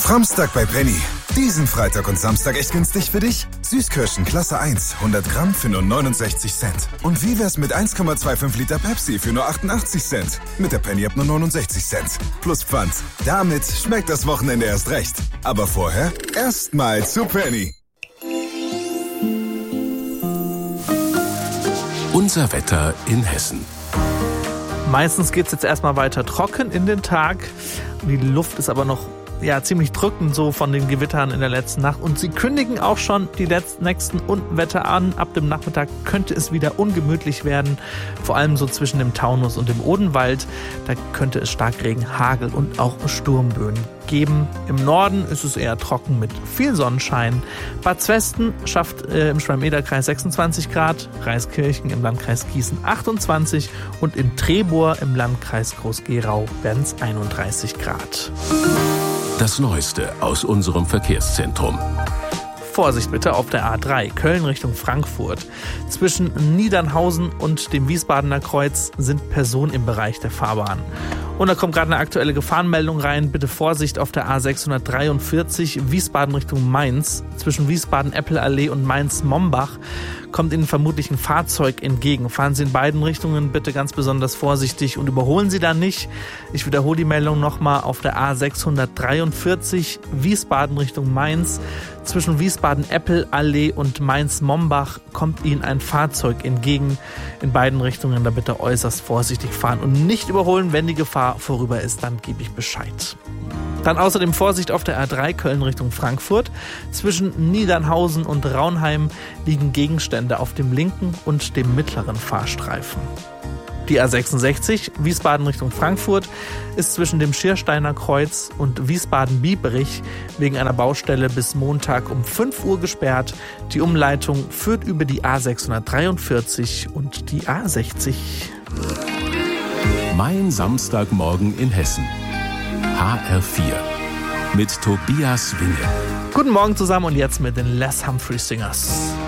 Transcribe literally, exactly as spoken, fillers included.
Framstag bei Penny. Diesen Freitag und Samstag echt günstig für dich? Süßkirschen Klasse eins, hundert Gramm für nur neunundsechzig Cent. Und wie wär's mit eins Komma fünfundzwanzig Liter Pepsi für nur achtundachtzig Cent? Mit der Penny ab nur neunundsechzig Cent. Plus Pfand. Damit schmeckt das Wochenende erst recht. Aber vorher erstmal zu Penny. Unser Wetter in Hessen. Meistens geht es jetzt erstmal weiter trocken in den Tag. Die Luft ist aber noch ja, ziemlich drückend so von den Gewittern in der letzten Nacht. Und sie kündigen auch schon die letzten, nächsten Unwetter an. Ab dem Nachmittag könnte es wieder ungemütlich werden. Vor allem so zwischen dem Taunus und dem Odenwald. Da könnte es Starkregen, Hagel und auch Sturmböen geben. Im Norden ist es eher trocken mit viel Sonnenschein. Bad Zwesten schafft äh, im Schwalm-Eder-Kreis sechsundzwanzig Grad, Reiskirchen im Landkreis Gießen achtundzwanzig und in Trebur im Landkreis Groß-Gerau werden es einunddreißig Grad. Das Neueste aus unserem Verkehrszentrum. Vorsicht bitte auf der A drei, Köln Richtung Frankfurt. Zwischen Niedernhausen und dem Wiesbadener Kreuz sind Personen im Bereich der Fahrbahn. Und da kommt gerade eine aktuelle Gefahrenmeldung rein. Bitte Vorsicht auf der A sechshundertdreiundvierzig, Wiesbaden Richtung Mainz. Zwischen Wiesbaden-Eppelallee und Mainz-Mombach kommt Ihnen vermutlich ein Fahrzeug entgegen. Fahren Sie in beiden Richtungen bitte ganz besonders vorsichtig und überholen Sie da nicht. Ich wiederhole die Meldung nochmal auf der A sechshundertdreiundvierzig, Wiesbaden Richtung Mainz. Zwischen Wiesbaden-Eppelallee und Mainz-Mombach kommt Ihnen ein Fahrzeug entgegen. In beiden Richtungen da bitte äußerst vorsichtig fahren und nicht überholen. Wenn die Gefahr vorüber ist, dann gebe ich Bescheid. Dann außerdem Vorsicht auf der A drei, Köln Richtung Frankfurt. Zwischen Niedernhausen und Raunheim liegen Gegenstände auf dem linken und dem mittleren Fahrstreifen. Die A sechsundsechzig, Wiesbaden Richtung Frankfurt, ist zwischen dem Schiersteiner Kreuz und Wiesbaden-Biebrich wegen einer Baustelle bis Montag um fünf Uhr gesperrt. Die Umleitung führt über die A sechshundertdreiundvierzig und die A sechzig. Mein Samstagmorgen in Hessen. H R vier mit Tobias Winge. Guten Morgen zusammen und jetzt mit den Les Humphrey Singers.